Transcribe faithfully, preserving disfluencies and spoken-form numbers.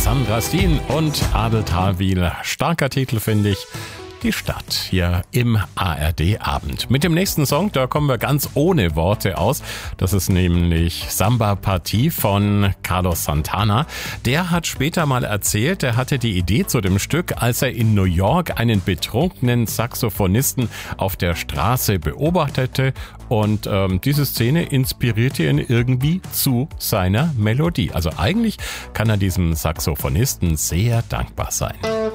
Sandra Steen und Adel Tawil. Starker Titel, finde ich. Die Stadt hier im A R D-Abend. Mit dem nächsten Song, da kommen wir ganz ohne Worte aus. Das ist nämlich Samba Partie von Carlos Santana. Der hat später mal erzählt, er hatte die Idee zu dem Stück, als er in New York einen betrunkenen Saxophonisten auf der Straße beobachtete. Und ähm, diese Szene inspirierte ihn irgendwie zu seiner Melodie. Also eigentlich kann er diesem Saxophonisten sehr dankbar sein.